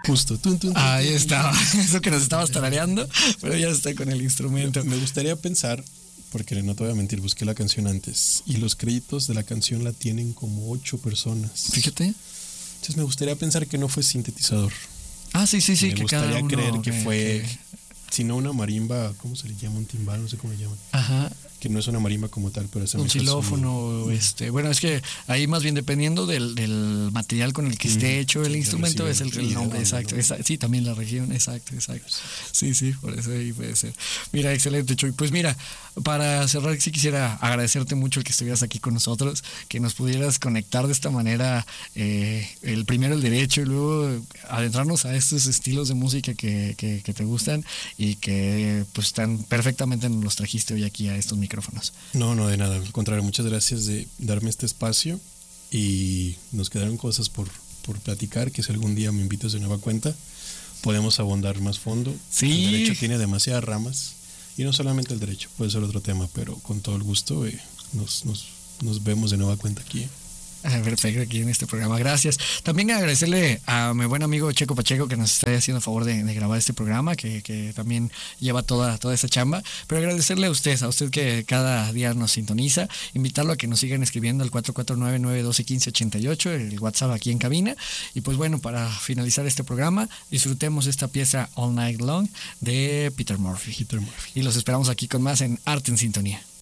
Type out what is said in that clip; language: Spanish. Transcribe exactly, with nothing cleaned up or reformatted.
Justo. Tun, tun, tun, Ahí tun, estaba, tun. eso que nos estabas tarareando, pero ya está con el instrumento. Me gustaría pensar, porque no te voy a mentir, busqué la canción antes y los créditos de la canción la tienen como ocho personas. Fíjate. Entonces me gustaría pensar que no fue sintetizador. Ah, sí, sí, sí. Me que gustaría cada uno, creer que, que fue, que... si no una marimba, ¿cómo se le llama? Un timbal, no sé cómo le llaman. Ajá. Que no es una marimba como tal, pero es Un xilófono, este, bueno, es que ahí más bien dependiendo del, del material con el que esté hecho el Sí, instrumento es el, el nombre, ¿no? exacto, ¿no? esa- sí, también la región, exacto, exacto. Sí, sí, por eso ahí puede ser. Mira, excelente, Chuy. Pues mira, para cerrar, sí quisiera agradecerte mucho el que estuvieras aquí con nosotros, que nos pudieras conectar de esta manera, eh, el primero el derecho y luego adentrarnos a estos estilos de música que, que, que te gustan y que pues tan perfectamente nos los trajiste hoy aquí a estos micrófonos. No, no, de nada. Al contrario, muchas gracias de darme este espacio y nos quedaron cosas por, por platicar, que si algún día me invitas de nueva cuenta, podemos abondar más fondo. Sí. El derecho tiene demasiadas ramas y no solamente el derecho, puede ser otro tema, pero con todo el gusto eh, nos, nos, nos vemos de nueva cuenta aquí. Ah, perfecto, aquí en este programa, gracias. También agradecerle a mi buen amigo Checo Pacheco que nos está haciendo el favor de, de grabar este programa, que, que también lleva toda, toda esa chamba, pero agradecerle a usted, a usted que cada día nos sintoniza, invitarlo a que nos sigan escribiendo al cuatro cuatro nueve, nueve uno dos, uno cinco ocho ocho, el WhatsApp aquí en cabina, y pues bueno, para finalizar este programa, disfrutemos esta pieza All Night Long de Peter Murphy. Peter Murphy. Y los esperamos aquí con más en Arte en Sintonía.